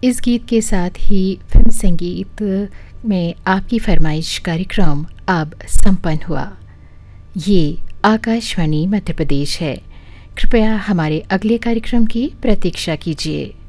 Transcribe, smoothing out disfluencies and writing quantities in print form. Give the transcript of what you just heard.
इस गीत के साथ ही फिल्म संगीत में आपकी फरमाइश कार्यक्रम अब संपन्न हुआ। ये आकाशवाणी मध्य प्रदेश है। कृपया हमारे अगले कार्यक्रम की प्रतीक्षा कीजिए।